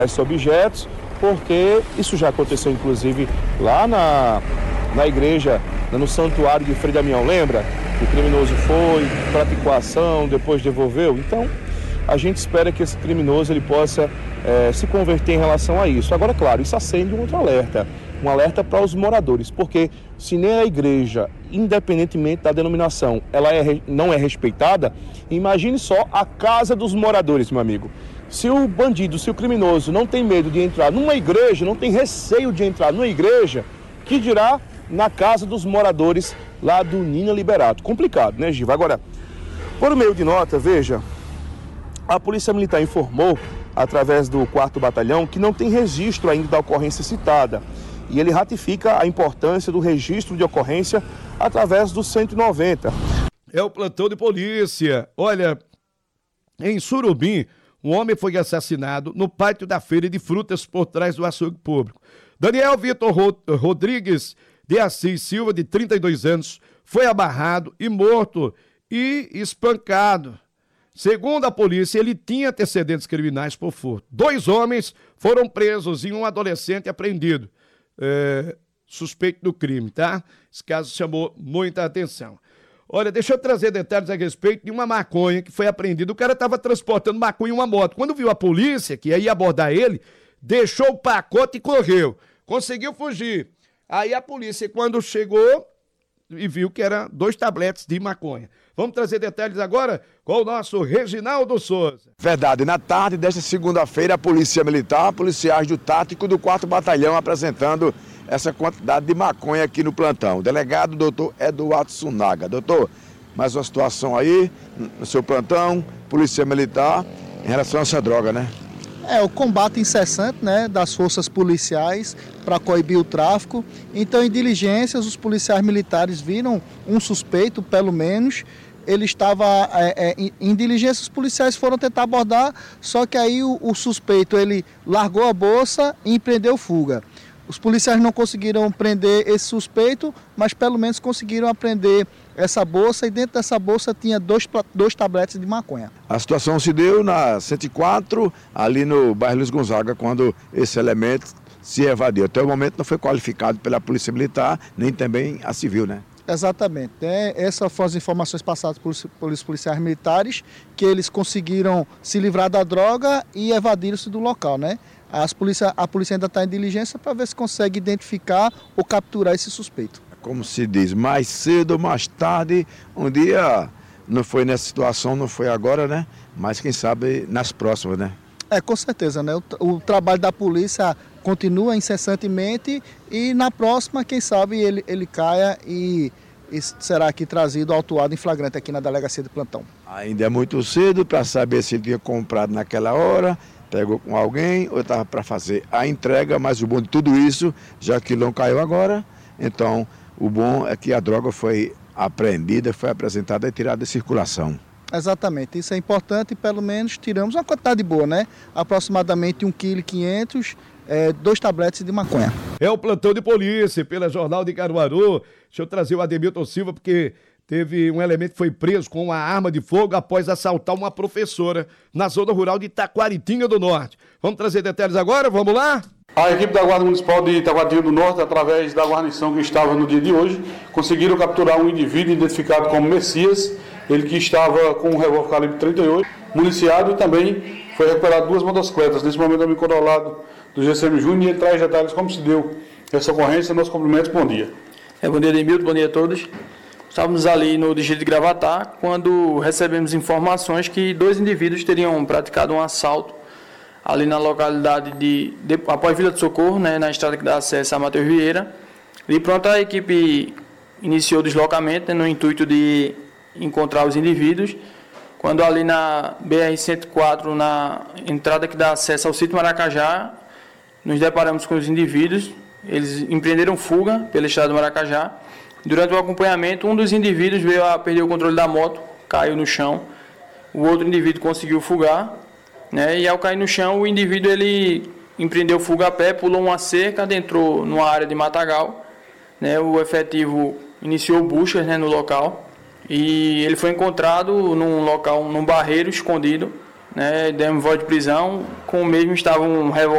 esses objetos, porque isso já aconteceu inclusive lá na igreja, no santuário de Frei Damião, lembra? O criminoso foi, praticou a ação, depois devolveu. Então, a gente espera que esse criminoso ele possa se converter em relação a isso. Agora, claro, isso acende um outro alerta. Um alerta para os moradores, porque se nem a igreja, independentemente da denominação, ela não é respeitada, imagine só a casa dos moradores, meu amigo. Se o bandido, se o criminoso não tem medo de entrar numa igreja, não tem receio de entrar numa igreja, que dirá na casa dos moradores lá do Nina Liberato. Complicado, né, Giva? Agora, por meio de nota, veja, a Polícia Militar informou, através do 4º Batalhão, que não tem registro ainda da ocorrência citada. E ele ratifica a importância do registro de ocorrência através do 190. É o plantão de polícia. Olha, em Surubim, um homem foi assassinado no pátio da feira de frutas por trás do açougue público. Daniel Vitor Rodrigues de Assis Silva, de 32 anos, foi amarrado e morto e espancado. Segundo a polícia, ele tinha antecedentes criminais por furto. 2 homens foram presos e um adolescente apreendido. Suspeito do crime, tá? Esse caso chamou muita atenção. Olha, deixa eu trazer detalhes a respeito de uma maconha que foi apreendida. O cara estava transportando maconha em uma moto. Quando viu a polícia, que ia abordar ele, deixou o pacote e correu. Conseguiu fugir. Aí a polícia, quando chegou, e viu que era 2 tabletes de maconha. Vamos trazer detalhes agora com o nosso Reginaldo Souza. Verdade, na tarde desta segunda-feira, a Polícia Militar, policiais do Tático do 4º Batalhão apresentando essa quantidade de maconha aqui no plantão. O delegado, doutor Eduardo Sunaga. Doutor, mais uma situação aí no seu plantão, Polícia Militar, em relação a essa droga, né? O combate incessante, né, das forças policiais para coibir o tráfico. Então, em diligências, os policiais militares viram um suspeito, pelo menos. Ele estava em diligência, os policiais foram tentar abordar, só que aí o suspeito ele largou a bolsa e empreendeu fuga. Os policiais não conseguiram prender esse suspeito, mas pelo menos conseguiram apreender essa bolsa, e dentro dessa bolsa tinha 2 tabletes de maconha. A situação se deu na 104, ali no bairro Luiz Gonzaga, quando esse elemento se evadiu. Até o momento não foi qualificado pela Polícia Militar, nem também a Civil, né? Exatamente. Essas foram as informações passadas pelos policiais militares, que eles conseguiram se livrar da droga e evadiram-se do local, né? A polícia ainda está em diligência para ver se consegue identificar ou capturar esse suspeito. Como se diz, mais cedo ou mais tarde, um dia não foi nessa situação, não foi agora, né? Mas quem sabe nas próximas, né? Com certeza, né? O trabalho da polícia continua incessantemente e na próxima, quem sabe, ele caia e será aqui trazido, autuado em flagrante aqui na delegacia de plantão. Ainda é muito cedo para saber se ele tinha comprado naquela hora, pegou com alguém ou estava para fazer a entrega, mas o bom de tudo isso, já que não caiu agora, então o bom é que a droga foi apreendida, foi apresentada e tirada de circulação. Exatamente, isso é importante e pelo menos tiramos uma quantidade boa, né? Aproximadamente 1,5 kg, 2 tabletes de maconha. É o plantão de polícia pela Jornal de Caruaru. Deixa eu trazer o Ademilton Silva, porque teve um elemento que foi preso com uma arma de fogo após assaltar uma professora na zona rural de Taquaritinga do Norte. Vamos trazer detalhes agora? Vamos lá? A equipe da Guarda Municipal de Taquaritinga do Norte, através da guarnição que estava no dia de hoje, conseguiram capturar um indivíduo identificado como Messias, ele que estava com um revólver calibre 38, municiado, e também foi recuperado 2 motocicletas. Nesse momento, eu me encontro ao lado do GCM Júnior e ele traz detalhes como se deu essa ocorrência. Nossos cumprimentos, bom dia. Bom dia, Ademilton, bom dia a todos. Estávamos ali no distrito de Gravatá quando recebemos informações que 2 indivíduos teriam praticado um assalto ali na localidade após Vila do Socorro, né, na estrada que dá acesso a Matheus Vieira. E pronto, a equipe iniciou o deslocamento, né, no intuito de encontrar os indivíduos. Quando ali na BR-104, na entrada que dá acesso ao sítio Maracajá, nos deparamos com os indivíduos. Eles empreenderam fuga pela estrada do Maracajá. Durante o acompanhamento, um dos indivíduos veio a perder o controle da moto, caiu no chão. O outro indivíduo conseguiu fugar, né? E ao cair no chão, o indivíduo ele empreendeu fuga a pé, pulou uma cerca, adentrou numa área de matagal, né? O efetivo iniciou buscas, né, no local e ele foi encontrado num local, num barreiro escondido, né? Demos voz de prisão, com o mesmo estava um revólver